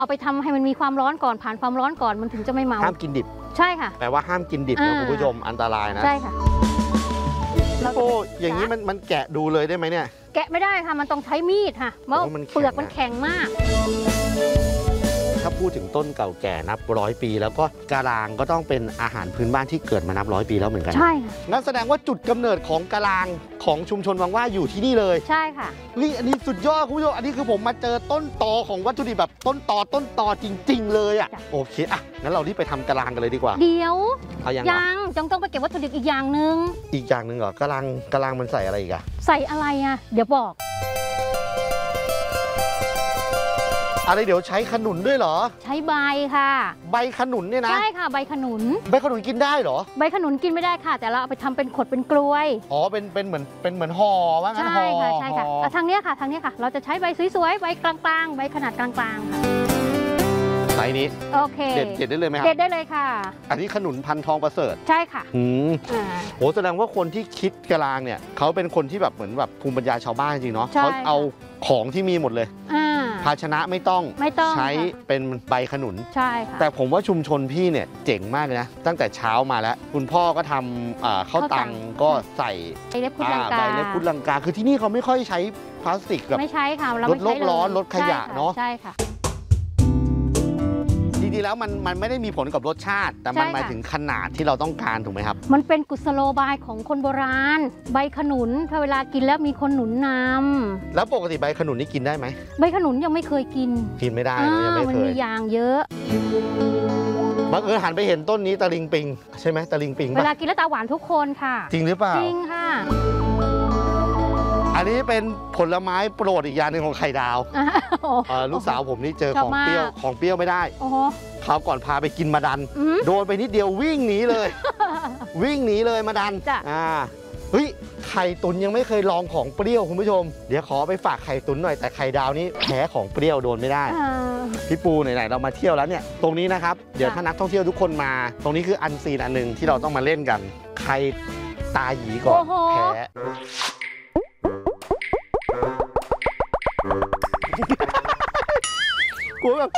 เอาไปทำให้มันมีความร้อนก่อนผ่านความร้อนก่อนมันถึงจะไม่เมาห้ามกินดิบใช่ค่ะแปลว่าห้ามกินดิบนะคุณผู้ชมอันตรายนะใช่ค่ะโอ้อย่างนี้มันแกะดูเลยได้ไหมเนี่ยแกะไม่ได้ค่ะมันต้องใช้มีดค่ะเพราะเปลือกมันแข็งมากถ้าพูดถึงต้นเก่าแก่นับ100 ปีแล้วก็กะลางก็ต้องเป็นอาหารพื้นบ้านที่เกิดมานับ100 ปีแล้วเหมือนกันใช่ค่ะงั้นแสดงว่าจุดกำเนิดของกะลางของชุมชนวังว่าอยู่ที่นี่เลยใช่ค่ะนี่อันนี้สุดยอดคุณผู้ชมอันนี้คือผมมาเจอต้นตอของวัตถุดิบแบบต้นตอจริงๆเลยอ่ะโอเคอ่ะงั้นเรารีบไปทำกะลางกันเลยดีกว่าเดี๋ยวยังต้องไปเก็บวัตถุดิบอีกอย่างหนึ่งเหรอกะลางมันใส่อะไรอีกอะใส่อะไรอ่ะเดี๋ยวบอกอะไรเดี๋ยวใช้ขนุนด้วยเหรอใช้ใบค่ะใบขนุนเนี่ยนะใช่ค่ะใบขนุนกินได้เหรอใบขนุนกินไม่ได้ค่ะแต่เราเอาไปทำเป็นขดเป็นกลวยอ๋อเป็นเหมือนห่อว่างั้นห่อใช่ค่ะทางเนี้ยค่ะเราจะใช้ใบสวยๆใบกลางๆใบขนาดกลางๆค่ะไซส์นี้โอเคเด็ดได้เลยไหมครับเด็ดได้เลยค่ะอันนี้ขนุนพันทองประเสริฐใช่ค่ะโหแสดงว่าคนที่คิดกะลางเนี่ยเขาเป็นคนที่แบบเหมือนแบบภูมิปัญญาชาวบ้านจริงเนาะเขาเอาของที่มีหมดเลยภาชนะไม่ต้องใช้เป็นใบขนุนใช่ค่ะแต่ผมว่าชุมชนพี่เนี่ยเจ๋งมากเลยนะตั้งแต่เช้ามาแล้วคุณพ่อก็ทำข้าวตังก็ใส่ใบเล็บพุดลังกาคือที่นี่เขาไม่ค่อยใช้พลาสติกแบบไม่ใช้ค่ะลดโลกร้อนลดขยะเนาะใช่ค่ะจริงๆแล้วมันไม่ได้มีผลกับรสชาติแต่มันหมายถึงขนาดที่เราต้องการถูกไหมครับมันเป็นกุศโลบายของคนโบราณใบขนุนถ้าเวลากินแล้วมีคนหนุนนำแล้วปกติใบขนุนนี่กินได้ไหมใบขนุนยังไม่เคยกินไม่ได้ยังไม่เคยมันมียางเยอะบังเอิญหันไปเห็นต้นนี้ตะลิงปิงใช่ไหมตะลิงปิงเวลากินแล้วตาหวานทุกคนค่ะจริงหรือเปล่าจริงค่ะอันนี้เป็นผลไม้โปรดอีกอย่างหนึ่งของไข่ดาวลูกสาวผมนี่เจอของเปรี้ยวไม่ได้คราวก่อนพาไปกินมาดันโดนไปนิดเดียววิ่งหนีเลยมาดันเฮ้ยไข่ตุ๋นยังไม่เคยลองของเปรี้ยวคุณผู้ชมเดี๋ยวขอไปฝากไข่ตุ๋นหน่อยแต่ไข่ดาวนี่แพ้ของเปรี้ยวโดนไม่ได้พี่ปูไหนๆเรามาเที่ยวแล้วเนี่ยตรงนี้นะครับเดี๋ยวถ้านักท่องเที่ยวทุกคนมาตรงนี้คืออันซีนอันหนึ่งที่เราต้องมาเล่นกันใครตาหยีก่อนแพ้กูแบบ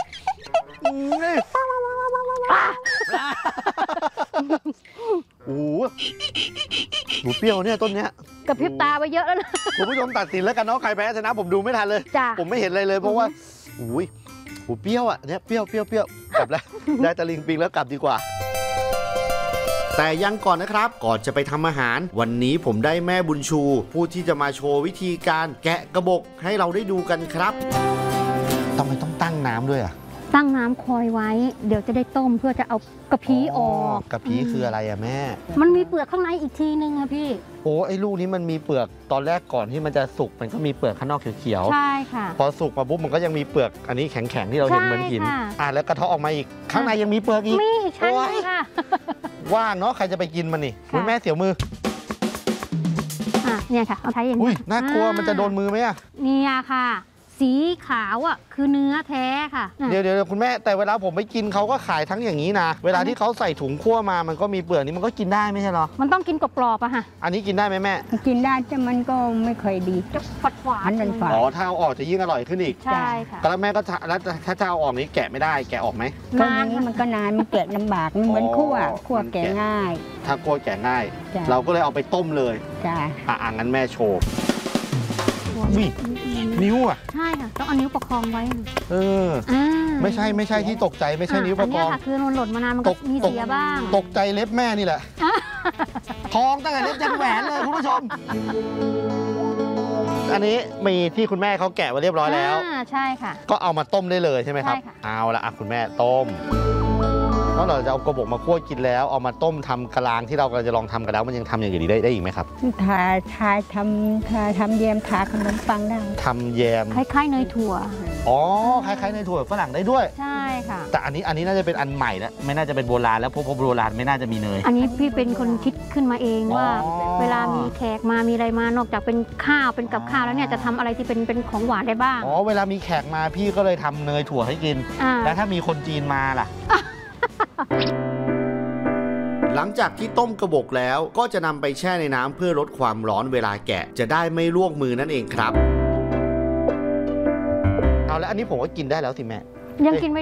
โอ้โหเปรี้ยวเนี่ยต้นเนี้ยกับพริบตาไปเยอะแล้วนะคุณผู้ชมตัดสินแล้วกันเนาะใครแพ้ชนะผมดูไม่ทันเลยผมไม่เห็นอะไรเลยเพราะว่าอุ้ยเปรี้ยวอ่ะเนี่ยเปรี้ยวกลับแล้วได้ตะลิงปิงแล้วกลับดีกว่าแต่ยังก่อนนะครับก่อนจะไปทำอาหารวันนี้ผมได้แม่บุญชูผู้ที่จะมาโชว์วิธีการแกะกระบอกให้เราได้ดูกันครับทำไมต้องตั้งน้ำด้วยอ่ะตั้งน้ำคอยไว้เดี๋ยวจะได้ต้มเพื่อจะเอากระพี้ออกกระพี้คืออะไรอะแม่มันมีเปลือกข้างในอีกทีนึงอะพี่โอ้ไอ้ลูกนี้มันมีเปลือกตอนแรกก่อนที่มันจะสุกมันก็มีเปลือกข้างนอกเขียวๆใช่ค่ะพอสุกมาปุ๊บมันก็ยังมีเปลือกอันนี้แข็งๆที่เราเห็นเหมือนหินแล้วกระเทาะออกมาอีกข้างในยังมีเปลือกอีกมีใช่ค่ะว่างเนาะใครจะไปกินมันนี่คุณแม่เสียวมือเนี่ยค่ะเอาใช้อย่างนี้น่ากลัวมันจะโดนมือไหมอะเนี่ยค่ะสีขาวอ่ะคือเนื้อแท้ค่ะเดี๋ยวคุณแม่แต่เวลาผมไปกินเขาก็ขายทั้งอย่างนี้นะเวลาที่เขาใส่ถุงคั่วมามันก็มีเปลือกนี้มันก็กินได้ไม่ใช่หรอมันต้องกินกรอบๆอะค่ะอันนี้กินได้ไหมแม่กินได้แต่มันก็ไม่ค่อยดีจะฝาดอ๋อถ้าเอาออกจะยิ่งอร่อยขึ้นอีกใช่ค่ะแล้วแม่ก็แล้วถ้าจะเอาออกนี้แกะไม่ได้แกะออกไหมก็นี้มันก็นานมันแกะลำบากมันเหมือนคั่วแกะง่ายถ้าคั่วแกะง่ายเราก็เลยเอาไปต้มเลยจ้ะงั้นแม่โชว์นิ้วอ่ะใช่ค่ะต้องเอานิ้วประคองไว้ไม่ใช่ที่ตกใจไม่ใช่นิ้วประคองค่ะคือมันหล่นมานานมันก็มีเสียบ้างตกใจเล็บแม่นี่แหละทองตั้งแต่เล็บยันแหวนเลยคุณผู้ชมอันนี้มีที่คุณแม่เขาแกะไว้เรียบร้อยแล้วใช่ค่ะก็เอามาต้มได้เลยใช่ไหมครับเอาละคุณแม่ต้มแล้วเราจะเอากระบอกมาคั่วกินแล้วเอามาต้มทำกะลางที่เราจะลองทำกันแล้วมันยังทำอย่างอื่นได้อีกไหมครับทำแยมทาขนมปังได้ทำแยมคล้ายๆเนยถั่วคล้ายๆเนยถั่วฝรั่งได้ด้วยใช่ค่ะแต่อันนี้น่าจะเป็นอันใหม่แล้วไม่น่าจะเป็นโบราณแล้วเพราะโบราณไม่น่าจะมีเนยอันนี้พี่เป็นคนคิดขึ้นมาเองว่าเวลามีแขกมามีอะไรมานอกจากเป็นข้าวเป็นกับข้าวแล้วเนี่ยจะทำอะไรที่เป็นของหวานได้บ้างเวลามีแขกมาพี่ก็เลยทำเนยถั่วให้กินแล้วถ้ามีคนจีนมาล่ะหลังจากที่ต้มกระบอกแล้วก็จะนำไปแช่ในน้ำเพื่อลดความร้อนเวลาแกะจะได้ไม่ลวกมือนั่นเองครับเอาแล้วอันนี้ผมก็กินได้แล้วสิแม่ยังกินไม่